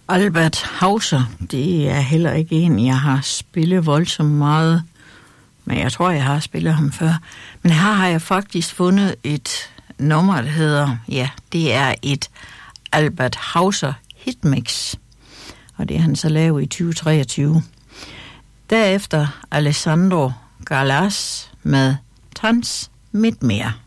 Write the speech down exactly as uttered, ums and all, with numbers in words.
Albert Hauser, det er heller ikke en, jeg har spillet voldsomt meget, men jeg tror, jeg har spillet ham før. Men her har jeg faktisk fundet et nummer, der hedder, ja, det er et Albert Hauser hitmix, og det er han så lavet i tyve treogtyve. Derefter Alessandro Galas med Tanz mit Meer.